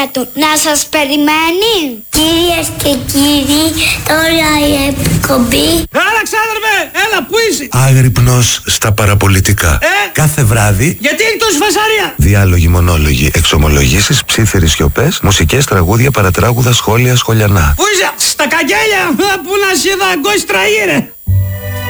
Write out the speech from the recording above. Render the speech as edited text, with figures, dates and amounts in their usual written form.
του. Να σας περιμένει. Κυρίες και κύριοι, τώρα η εκπομπή. Έλα ξάδερφε, έλα που είσαι. Άγρυπνος στα παραπολιτικά. Κάθε βράδυ. Γιατί έχει τόση φασαρία. Διάλογοι, μονόλογοι, εξομολογήσεις, ψίθυρες σιωπές, μουσικές, τραγούδια, παρατράγουδα, σχόλια, σχολιανά. Πού είσαι, στα καγγέλια, που να σε είδα αγκός τραγήρε.